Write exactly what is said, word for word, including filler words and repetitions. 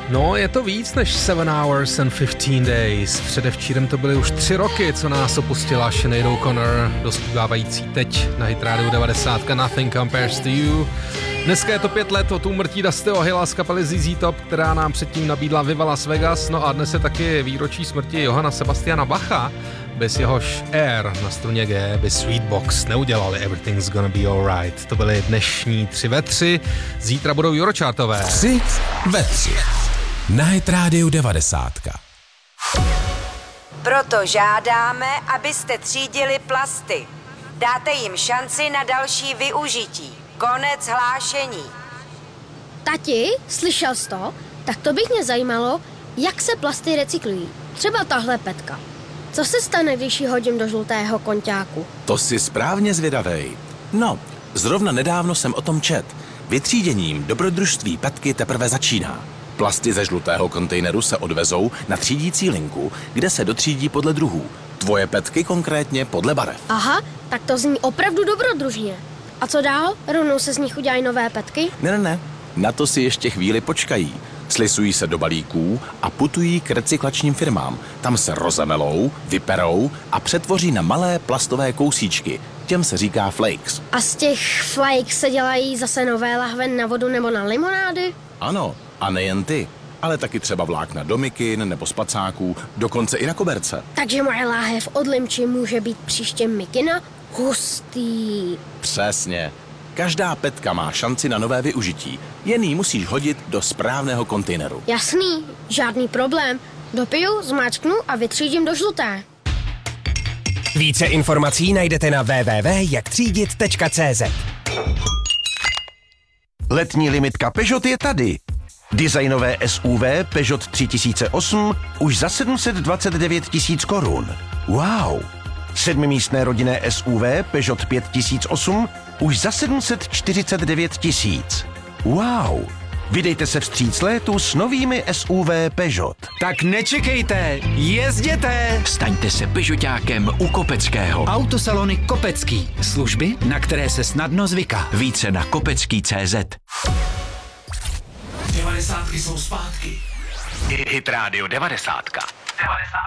No, je to víc než seven hours and fifteen days. Předevčírem to byly už tři roky, co nás opustila Sinead O'Connor, dospívávající teď na Hit Radio devadesát Nothing Compares to You. Dneska je to pět let od úmrtí Dustyho Hilla z kapely Z Z Top, která nám předtím nabídla Viva Las Vegas. No a dnes je taky výročí smrti Johanna Sebastiana Bacha, bez jehož Air na struně G by Sweetbox neudělali Everything's Gonna Be Alright. To byly dnešní tři ve tři, zítra budou Euročartové. tři ve tři na Hit Radio devadesát. Proto žádáme, abyste třídili plasty. Dáte jim šanci na další využití. Konec hlášení. Tati, slyšel jsi to? Tak to bych mě zajímalo, jak se plasty recyklují. Třeba tahle petka. Co se stane, když ji hodím do žlutého konťáku? To jsi správně zvědavej. No, zrovna nedávno jsem o tom čet. Vytříděním dobrodružství petky teprve začíná. Plasty ze žlutého kontejneru se odvezou na třídící linku, kde se dotřídí podle druhů. Tvoje petky konkrétně podle barev. Aha, tak to zní opravdu dobrodružně. A co dál? Rovnou se z nich udělají nové petky? Ne, ne, ne. Na to si ještě chvíli počkají. Slisují se do balíků a putují k recyklačním firmám. Tam se rozemelou, vyperou a přetvoří na malé plastové kousíčky. Těm se říká flakes. A z těch flakes se dělají zase nové lahve na vodu nebo na limonády? Ano, a nejen ty, ale taky třeba vlákna do mikin nebo spacáků, dokonce i na koberce. Takže moje láhev od limči může být příště mikina? Hustý. Přesně. Každá petka má šanci na nové využití. Jen ji musíš hodit do správného kontejneru. Jasný, žádný problém. Dopiju, zmáčknu a vytřídím do žluté. Více informací najdete na w w w tečka jak třídit tečka c z. Letní limitka Peugeot je tady. Designové S U V Peugeot tři tisíce osm už za sedm set dvacet devět tisíc korun. Wow! Sedmimístné rodinné S U V Peugeot pět tisíc osm už za sedm set čtyřicet devět tisíc. Wow! Vydejte se vstříc létu s novými S U V Peugeot. Tak nečekejte, jezděte! Staňte se Peugeotákem u Kopeckého. Autosalony Kopecký. Služby, na které se snadno zvyká. Více na kopecký tečka cé zet. devadesátky jsou zpátky. Hit Radio devadesát. devadesát.